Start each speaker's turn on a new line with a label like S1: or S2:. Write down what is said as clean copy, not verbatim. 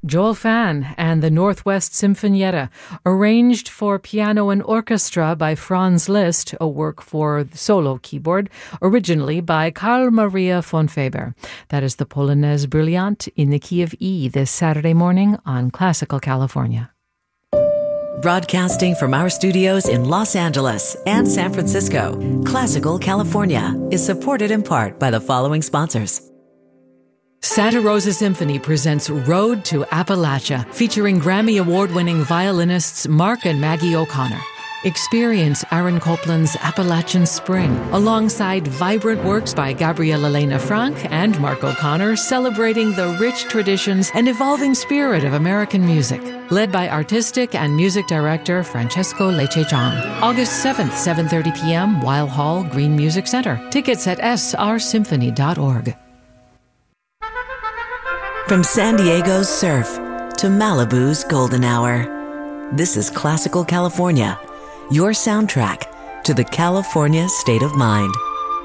S1: Joel Fan and the Northwest Sinfonietta, arranged for piano and orchestra by Franz Liszt, a work for solo keyboard, originally by Carl Maria von Weber. That is the Polonaise Brillante in the key of E this Saturday morning on Classical California.
S2: Broadcasting from our studios in Los Angeles and San Francisco, Classical California is supported in part by the following sponsors.
S1: Santa Rosa Symphony presents Road to Appalachia, featuring Grammy Award-winning violinists Mark and Maggie O'Connor. Experience Aaron Copland's Appalachian Spring, alongside vibrant works by Gabrielle Elena Frank and Mark O'Connor, celebrating the rich traditions and evolving spirit of American music. Led by artistic and music director Francesco Lecce-Chang. August 7th, 7:30 p.m., Weil Hall, Green Music Center. Tickets at srsymphony.org.
S2: From San Diego's surf to Malibu's golden hour, this is Classical California, your soundtrack to the California state of mind.